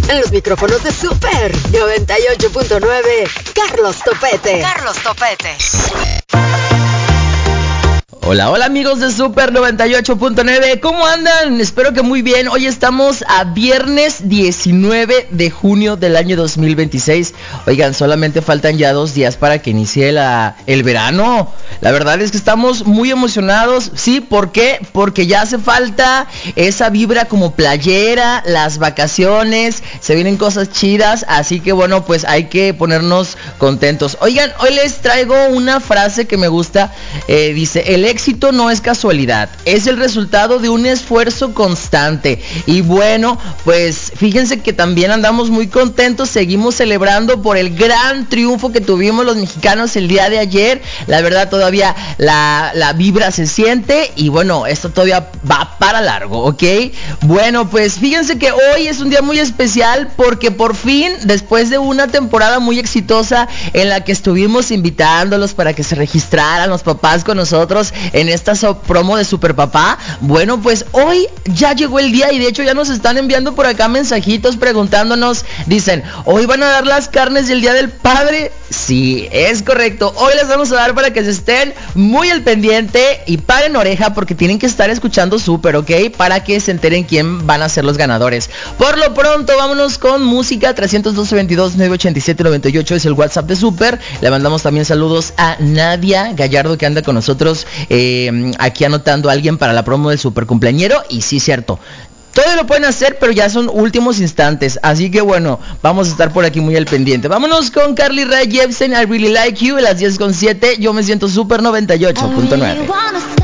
En los micrófonos de Super 98.9, Carlos Topete. Hola, hola amigos de Super 98.9, ¿cómo andan? Espero que muy bien. Hoy estamos a viernes 19 de junio del año 2026. Oigan, solamente faltan ya 2 días para que inicie el verano. La verdad es que estamos muy emocionados. ¿Sí? ¿Por qué? Porque ya hace falta esa vibra como playera, las vacaciones, se vienen cosas chidas, así que bueno, pues hay que ponernos contentos. Oigan, hoy les traigo una frase que me gusta, dice: el éxito no es casualidad, es el resultado de un esfuerzo constante. Y bueno, pues fíjense que también andamos muy contentos, seguimos celebrando por el gran triunfo que tuvimos los mexicanos el día de ayer. La verdad todavía la vibra se siente y bueno, esto todavía va para largo, ¿ok? Bueno, pues fíjense que hoy es un día muy especial porque por fin, después de una temporada muy exitosa en la que estuvimos invitándolos para que se registraran los papás con nosotros en esta promo de Super Papá, bueno, pues hoy ya llegó el día y de hecho ya nos están enviando por acá mensajitos preguntándonos, dicen: ¿hoy van a dar las carnes del Día del Padre? Sí, es correcto, hoy les vamos a dar para que se estén muy al pendiente y paren oreja porque tienen que estar escuchando Super, ¿ok? Para que se enteren quién van a ser los ganadores. Por lo pronto, vámonos con música. 312-22-987-98 es el WhatsApp de Super. Le mandamos también saludos a Nadia Gallardo, que anda con nosotros aquí anotando a alguien para la promo del Super Cumpleañero. Y sí, cierto, todavía lo pueden hacer, pero ya son últimos instantes. Así que bueno, vamos a estar por aquí muy al pendiente. Vámonos con Carly Rae Jepsen, I Really Like You, a las 10:07. Yo me siento Super 98.9.